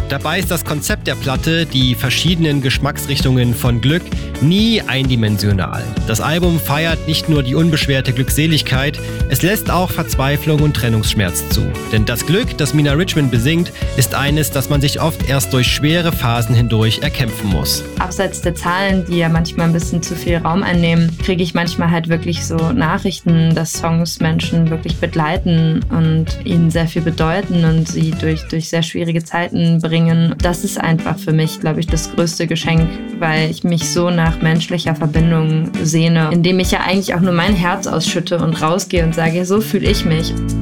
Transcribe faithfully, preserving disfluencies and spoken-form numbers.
Dabei ist das Konzept der Platte, die verschiedenen Geschmacksrichtungen von Glück, nie eindimensional. Das Album feiert nicht nur die unbeschwerte Glückseligkeit, es lässt auch Verzweiflung und Trennungsschmerz zu. Denn das Glück, das Mina Richmond besingt, ist eines, das man sich oft erst durch schwere Phasen hindurch erkämpfen muss. Abseits der Zahlen, die ja manchmal ein bisschen zu viel Raum einnehmen, kriege ich manchmal halt wirklich so Nachrichten, dass Songs Menschen wirklich begleiten und ihnen sehr viel bedeuten und sie durch, durch sehr schwierige Zeiten bringen. Das ist einfach für mich, glaube ich, das größte Geschenk, weil ich mich so nach menschlicher Verbindung sehne, indem ich ja eigentlich auch nur mein Herz ausschütte und rausgehe und sage, so fühle ich mich.